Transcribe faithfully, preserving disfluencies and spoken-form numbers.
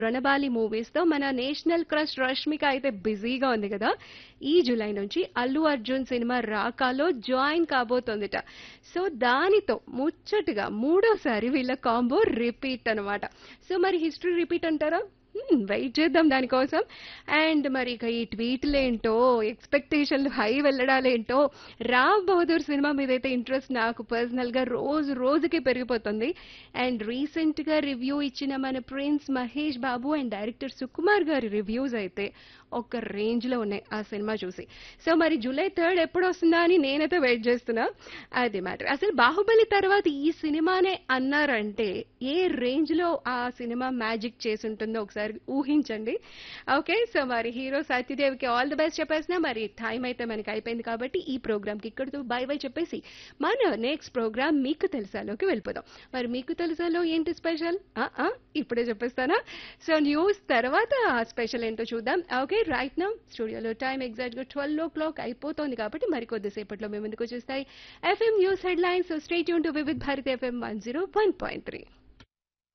రణబాలి మూవీస్‌తో మన national crush 'Rashmika' అయితే బిజీగా ఉంది కదా! ఈ జూలై నుంచి 'Allu Arjun' cinema 'రాకా'లో join కాబోతోందిట. So, దానితో ముచ్చటగా మూడోసారి వీళ్ళ కాంబో రిపీట్ అన్నమాట. సో, మరి హిస్టరీ రిపీట్ అంటారా? హ్మ్. వెయిట్ చేద్దాం దానికోసం. అండ్ మరి ఇక ఈ ట్వీట్‌లేంటో, ఎక్స్‌పెక్టేషన్‌లు హై వెళ్ళడాలేంటో, 'రావ్ బహదూర్' సినిమా మీదైతే ఇంట్రెస్ట్ నాకు పర్సనల్‌గా రోజు రోజుకి పెరిగిపోతుంది. అండ్ రీసెంట్‌గా రివ్యూ ఇచ్చిన మన prince Mahesh Babu and director Sukumar గారి రివ్యూస్ అయితే ఒక రేంజ్‌లో ఉన్నాయి ఆ సినిమా చూసి. సో, మరి జూలై థర్డ్ ఎప్పుడొస్తుందా అని నేనైతే వెయిట్ చేస్తున్నా. అది మ్యాటర్. అసలు 'బాహుబలి' తర్వాత ఈ సినిమానే అన్నారంటే ఏ రేంజ్‌లో ఆ సినిమా మ్యాజిక్ చేసుంటుందో ఒకసారి ఊహించండి. ఓకే. సో, మరి హీరో సత్యదేవ్‌కి ఆల్ ది బెస్ట్ చెప్పేసినా మరి టైం అయితే మనకి అయిపోయింది కాబట్టి ఈ ప్రోగ్రామ్‌కి ఇక్కడితో బై బై చెప్పేసి మన నెక్స్ట్ ప్రోగ్రామ్ మీకు తెలుసాలోకి వెళ్ళిపోదాం. మరి మీకు తెలుసాలో ఏంటి స్పెషల్? ఆ! ఆ! ఇప్పుడే చెప్పేస్తానా? సో, న్యూస్ తర్వాత ఆ స్పెషల్ ఏంటో చూద్దాం. ఓకే. రైట్ నౌ స్టూడియోలో టైం ఎగ్జాక్ట్‌గా పన్నెండు అయిపోతోంది కాబట్టి మరి కొద్దిసేపట్లో మీ ముందుకు వచ్చేస్తాయి FM news headlines. So, stay tune to Vividh Bharati FM one zero one point three.